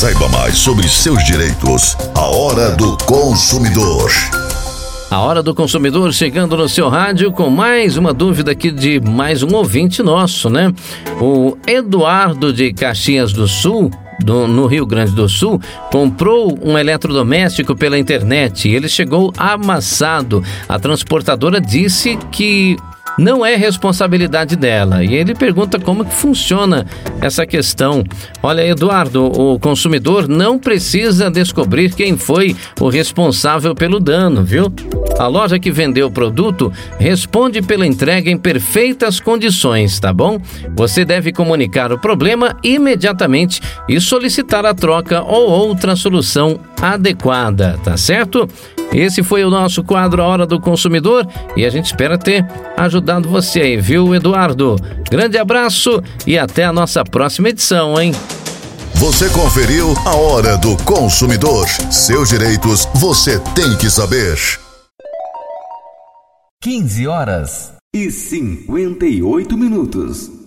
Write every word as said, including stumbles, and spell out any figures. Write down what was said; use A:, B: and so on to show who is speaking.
A: Saiba mais sobre seus direitos. A Hora do Consumidor.
B: A Hora do Consumidor chegando no seu rádio com mais uma dúvida aqui de mais um ouvinte nosso, né? O Eduardo de Caxias do Sul, do, no Rio Grande do Sul, comprou um eletrodoméstico pela internet e ele chegou amassado. A transportadora disse que não é responsabilidade dela. E ele pergunta como que funciona essa questão. Olha, Eduardo, o consumidor não precisa descobrir quem foi o responsável pelo dano, viu? A loja que vendeu o produto responde pela entrega em perfeitas condições, tá bom? Você deve comunicar o problema imediatamente e solicitar a troca ou outra solução adequada, tá certo? Esse foi o nosso quadro A Hora do Consumidor e a gente espera ter ajudado você aí, viu, Eduardo? Grande abraço e até a nossa próxima edição, hein?
A: Você conferiu A Hora do Consumidor. Seus direitos você tem que saber.
C: quinze horas e cinquenta e oito minutos.